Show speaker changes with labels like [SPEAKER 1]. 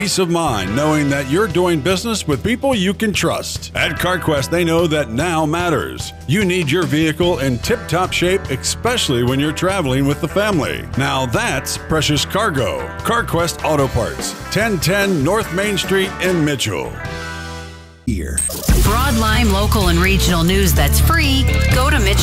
[SPEAKER 1] Peace of mind knowing that you're doing business with people you can trust. At CarQuest, they know that now matters. You need your vehicle in tip-top shape, especially when you're traveling with the family. Now that's precious cargo. CarQuest Auto Parts, 1010 North Main Street in Mitchell.
[SPEAKER 2] Broadline local and regional news that's free. Go to Mitchell.